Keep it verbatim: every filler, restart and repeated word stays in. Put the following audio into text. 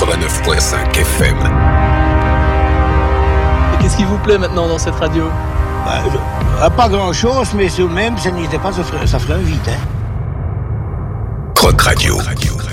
quatre-vingt-neuf virgule cinq F M. Et qu'est-ce qui vous plaît maintenant dans cette radio? Bah, je- pas grand-chose, mais tout de même, ça n'était pas, ça ferait, ça ferait un vite, hein. Croc Radio.